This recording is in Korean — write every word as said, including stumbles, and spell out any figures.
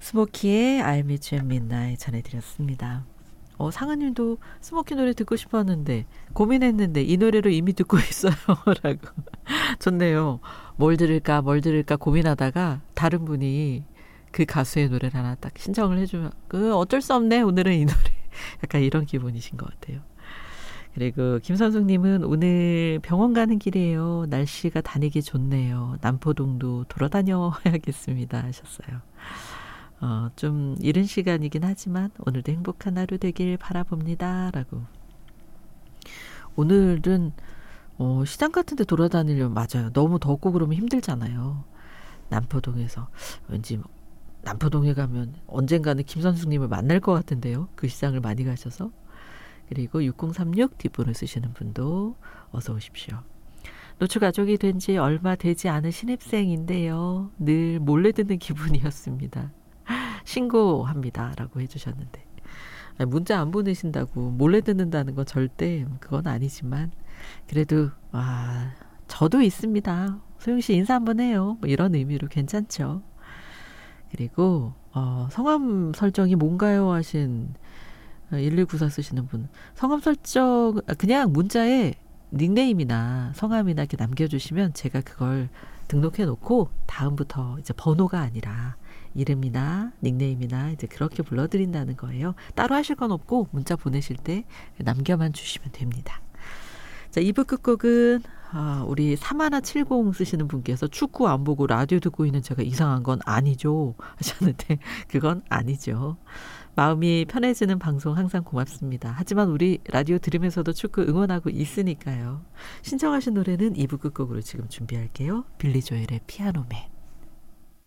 스모키의 I Meet You at Midnight 전해드렸습니다. 어, 상은님도 스모키 노래 듣고 싶었는데 고민했는데 이 노래로 이미 듣고 있어요 라고. 좋네요. 뭘 들을까 뭘 들을까 고민하다가 다른 분이 그 가수의 노래를 하나 딱 신청을 해주면 그 어쩔 수 없네 오늘은 이 노래. 약간 이런 기분이신 것 같아요. 그리고 김선숙님은 오늘 병원 가는 길이에요. 날씨가 다니기 좋네요. 남포동도 돌아다녀야겠습니다 하셨어요. 어, 좀 이른 시간이긴 하지만 오늘도 행복한 하루 되길 바라봅니다 라고. 오늘은 어, 시장 같은 데 돌아다니려면 맞아요. 너무 덥고 그러면 힘들잖아요. 남포동에서 왠지 남포동에 가면 언젠가는 김선숙님을 만날 것 같은데요. 그 시장을 많이 가셔서. 그리고 육공삼육 뒷번호 쓰시는 분도 어서 오십시오. 노초 가족이 된 지 얼마 되지 않은 신입생인데요. 늘 몰래 듣는 기분이었습니다. 신고합니다 라고 해주셨는데 문자 안 보내신다고 몰래 듣는다는 건 절대 그건 아니지만 그래도 와 저도 있습니다. 소영씨 인사 한번 해요. 뭐 이런 의미로 괜찮죠. 그리고 어, 성함 설정이 뭔가요 하신 일일구사 쓰시는 분 성함 설정 그냥 문자에 닉네임이나 성함이나 이렇게 남겨주시면 제가 그걸 등록해 놓고 다음부터 이제 번호가 아니라 이름이나 닉네임이나 이제 그렇게 불러드린다는 거예요. 따로 하실 건 없고 문자 보내실 때 남겨만 주시면 됩니다. 자, 이 부 끝곡은 아, 우리 삼일칠공 쓰시는 분께서 축구 안 보고 라디오 듣고 있는 제가 이상한 건 아니죠 하셨는데 그건 아니죠. 마음이 편해지는 방송 항상 고맙습니다. 하지만 우리 라디오 들으면서도 축구 응원하고 있으니까요. 신청하신 노래는 이 부 끝곡으로 지금 준비할게요. 빌리 조엘의 피아노맨.